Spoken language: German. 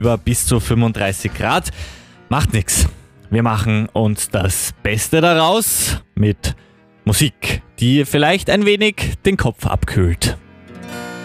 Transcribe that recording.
über bis zu 35 Grad. Macht nichts. Wir machen uns das Beste daraus mit Musik, die vielleicht ein wenig den Kopf abkühlt.